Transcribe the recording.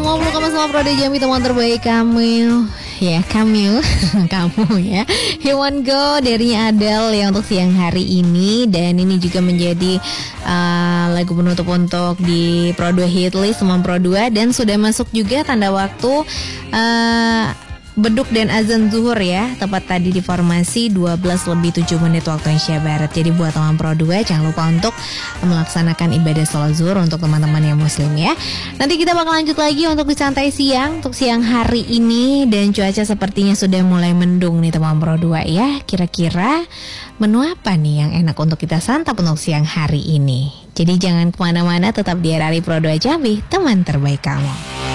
90,9 Pro Jambi, teman terbaik kamu. Ya, kamu ya. You Want Go dari Adele ya untuk siang hari ini. Dan ini juga menjadi lagu penutup untuk di Pro 2 Hit List Semua Pro 2. Dan sudah masuk juga tanda waktu beduk dan azan zuhur ya. Tepat tadi di formasi 12:07 waktu Indonesia Barat. Jadi buat teman Pro 2 jangan lupa untuk melaksanakan ibadah sholat zuhur untuk teman-teman yang muslim ya. Nanti kita bakal lanjut lagi untuk di santai siang untuk siang hari ini. Dan cuaca sepertinya sudah mulai mendung nih teman Pro 2 ya. Kira-kira menu apa nih yang enak untuk kita santap untuk siang hari ini? Jadi jangan kemana-mana, tetap di RRI Pro 2 Jambi, teman terbaik kamu.